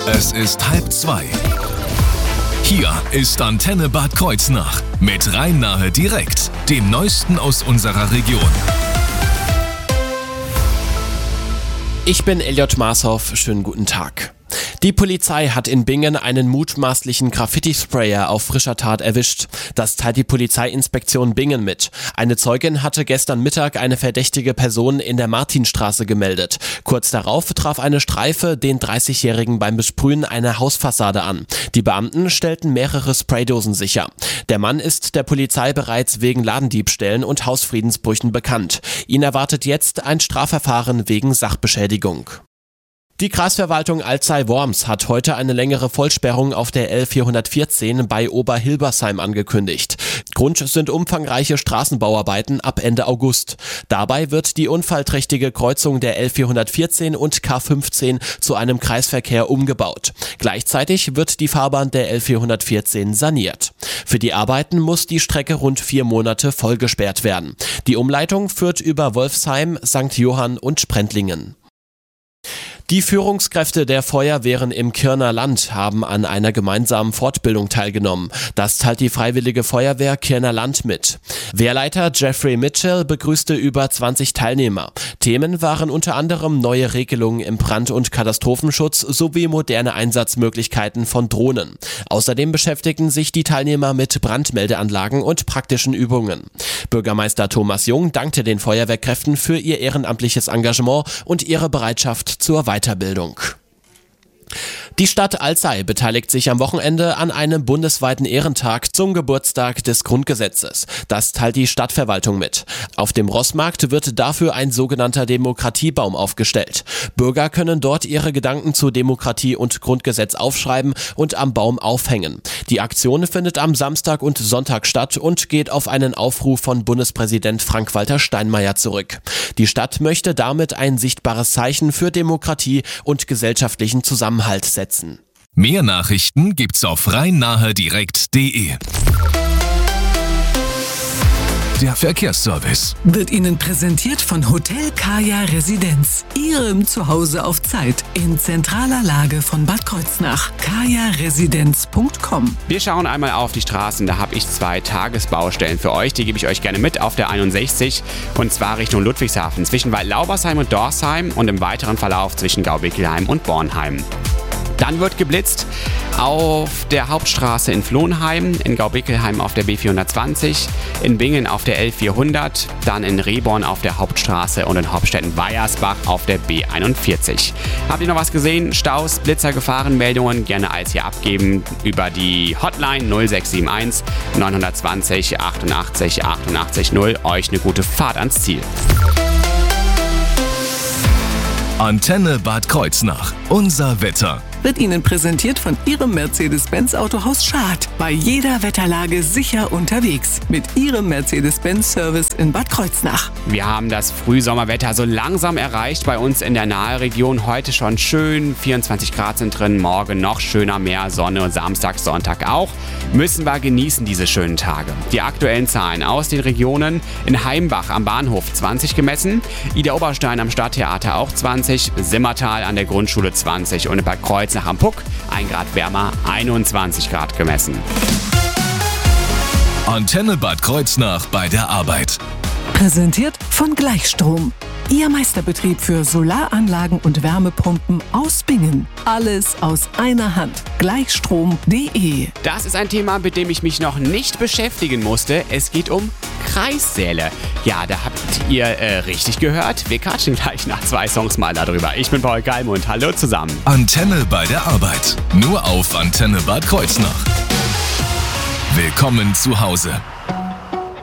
Es ist 1:30. Hier ist Antenne Bad Kreuznach mit Rhein-Nahe direkt, dem Neuesten aus unserer Region. Ich bin Elliot Marshoff, schönen guten Tag. Die Polizei hat in Bingen einen mutmaßlichen Graffiti-Sprayer auf frischer Tat erwischt. Das teilt die Polizeiinspektion Bingen mit. Eine Zeugin hatte gestern Mittag eine verdächtige Person in der Martinstraße gemeldet. Kurz darauf traf eine Streife den 30-Jährigen beim Besprühen einer Hausfassade an. Die Beamten stellten mehrere Spraydosen sicher. Der Mann ist der Polizei bereits wegen Ladendiebstählen und Hausfriedensbrüchen bekannt. Ihn erwartet jetzt ein Strafverfahren wegen Sachbeschädigung. Die Kreisverwaltung Alzey-Worms hat heute eine längere Vollsperrung auf der L414 bei Oberhilbersheim angekündigt. Grund sind umfangreiche Straßenbauarbeiten ab Ende August. Dabei wird die unfallträchtige Kreuzung der L414 und K15 zu einem Kreisverkehr umgebaut. Gleichzeitig wird die Fahrbahn der L414 saniert. Für die Arbeiten muss die Strecke rund 4 Monate voll gesperrt werden. Die Umleitung führt über Wolfsheim, St. Johann und Sprendlingen. Die Führungskräfte der Feuerwehren im Kirner Land haben an einer gemeinsamen Fortbildung teilgenommen. Das teilt die Freiwillige Feuerwehr Kirner Land mit. Wehrleiter Jeffrey Mitchell begrüßte über 20 Teilnehmer. Themen waren unter anderem neue Regelungen im Brand- und Katastrophenschutz sowie moderne Einsatzmöglichkeiten von Drohnen. Außerdem beschäftigten sich die Teilnehmer mit Brandmeldeanlagen und praktischen Übungen. Bürgermeister Thomas Jung dankte den Feuerwehrkräften für ihr ehrenamtliches Engagement und ihre Bereitschaft zur Weiterbildung. Die Stadt Alzey beteiligt sich am Wochenende an einem bundesweiten Ehrentag zum Geburtstag des Grundgesetzes. Das teilt die Stadtverwaltung mit. Auf dem Rossmarkt wird dafür ein sogenannter Demokratiebaum aufgestellt. Bürger können dort ihre Gedanken zu Demokratie und Grundgesetz aufschreiben und am Baum aufhängen. Die Aktion findet am Samstag und Sonntag statt und geht auf einen Aufruf von Bundespräsident Frank-Walter Steinmeier zurück. Die Stadt möchte damit ein sichtbares Zeichen für Demokratie und gesellschaftlichen Zusammenhalt setzen. Mehr Nachrichten gibt's auf rhein-nahe-direkt.de. Der Verkehrsservice wird Ihnen präsentiert von Hotel Kaya Residenz. Ihrem Zuhause auf Zeit in zentraler Lage von Bad Kreuznach. kajaresidenz.com. Wir schauen einmal auf die Straßen. Da habe ich 2 Tagesbaustellen für euch. Die gebe ich euch gerne mit auf der 61. Und zwar Richtung Ludwigshafen. Zwischen Waldlaubersheim und Dorsheim und im weiteren Verlauf zwischen Gaubickelheim und Bornheim. Dann wird geblitzt auf der Hauptstraße in Flohnheim, in Gaubickelheim auf der B420, in Bingen auf der L400, dann in Rehborn auf der Hauptstraße und in Hopstetten-Weiersbach auf der B41. Habt ihr noch was gesehen? Staus, Blitzer, Gefahrenmeldungen gerne als hier abgeben über die Hotline 0671 920 88 88 0. Euch eine gute Fahrt ans Ziel. Antenne Bad Kreuznach. Unser Wetter. Wird Ihnen präsentiert von Ihrem Mercedes-Benz Autohaus Schad. Bei jeder Wetterlage sicher unterwegs. Mit Ihrem Mercedes-Benz-Service in Bad Kreuznach. Wir haben das Frühsommerwetter so langsam erreicht bei uns in der Nahregion. Heute schon schön, 24 Grad sind drin, morgen noch schöner, mehr Sonne und Samstag, Sonntag auch. Müssen wir genießen diese schönen Tage. Die aktuellen Zahlen aus den Regionen: in Heimbach am Bahnhof 20 gemessen, Idar-Oberstein am Stadttheater auch 20, Simmertal an der Grundschule 20 und in Bad Kreuznach am Puck 1 Grad wärmer, 21 Grad gemessen. Antenne Bad Kreuznach bei der Arbeit. Präsentiert von Gleichstrom. Ihr Meisterbetrieb für Solaranlagen und Wärmepumpen aus Bingen. Alles aus einer Hand. Gleichstrom.de. Das ist ein Thema, mit dem ich mich noch nicht beschäftigen musste. Es geht um Kreissäle. Ja, da habt ihr richtig gehört. Wir quatschen gleich nach 2 Songs mal darüber. Ich bin Paul Kalmund. Hallo zusammen. Antenne bei der Arbeit. Nur auf Antenne Bad Kreuznach. Willkommen zu Hause.